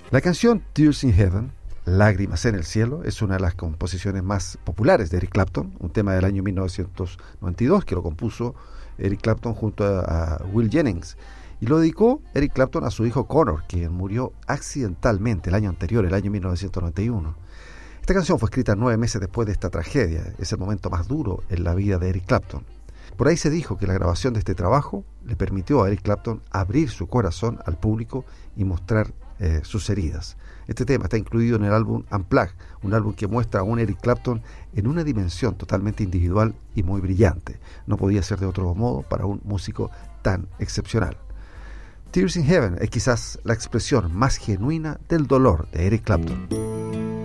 La canción Tears in Heaven, Lágrimas en el cielo, es una de las composiciones más populares de Eric Clapton, un tema del año 1992 que lo compuso Eric Clapton junto a Will Jennings, y lo dedicó Eric Clapton a su hijo Connor, quien murió accidentalmente el año anterior, el año 1991. Esta canción fue escrita 9 meses después de esta tragedia. Es el momento más duro en la vida de Eric Clapton. Por ahí se dijo que la grabación de este trabajo le permitió a Eric Clapton abrir su corazón al público y mostrar sus heridas. Este tema está incluido en el álbum Unplugged, un álbum que muestra a un Eric Clapton en una dimensión totalmente individual y muy brillante. No podía ser de otro modo para un músico tan excepcional. Tears in Heaven es quizás la expresión más genuina del dolor de Eric Clapton.